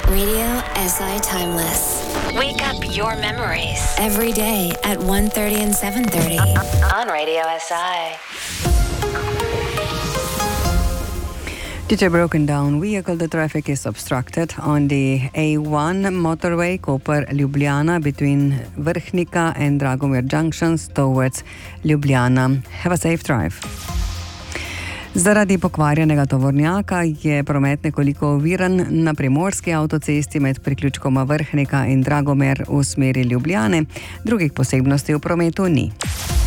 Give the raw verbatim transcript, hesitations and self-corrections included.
Radio S I Timeless. Wake up your memories. Every day at one thirty and seven thirty. On Radio S I. Due to a broken down vehicle, the traffic is obstructed on the A one motorway Koper-Ljubljana between Vrhnika and Dragomir junctions towards Ljubljana. Have a safe drive. Zaradi pokvarjenega tovornjaka je promet nekoliko oviran na primorski avtocesti med priključkoma Vrhnika in Dragomir v smeri Ljubljane. Drugih posebnosti v prometu ni.